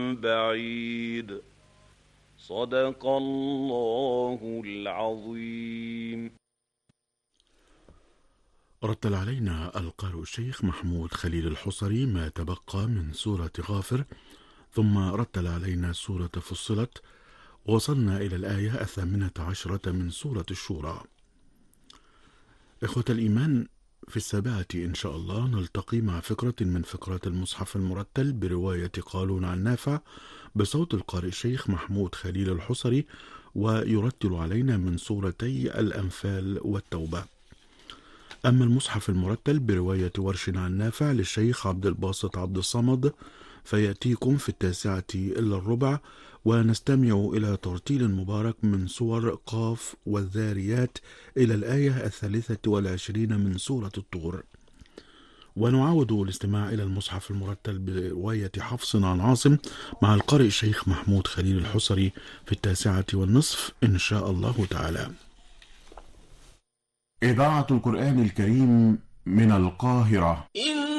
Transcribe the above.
بعيد. صدق الله العظيم. رتل علينا القارئ الشيخ محمود خليل الحصري ما تبقى من سورة غافر، ثم رتل علينا سورة فصلت، وصلنا إلى الآية 18 من سورة الشورى. إخوة الإيمان، في 7 إن شاء الله نلتقي مع فقرة من فقرات المصحف المرتل برواية قالون عن نافع بصوت القارئ الشيخ محمود خليل الحصري، ويرتل علينا من سورتي الأنفال والتوبة. أما المصحف المرتل برواية ورش عن نافع للشيخ عبد الباسط عبد الصمد فيأتيكم في 9:15، ونستمع إلى ترتيل مبارك من سور قاف والذاريات إلى الآية 23 من سورة الطور. ونعاود الاستماع إلى المصحف المرتل برواية حفص عن عاصم مع القارئ الشيخ محمود خليل الحصري في 9:30 إن شاء الله تعالى. إذاعة القرآن الكريم من القاهرة.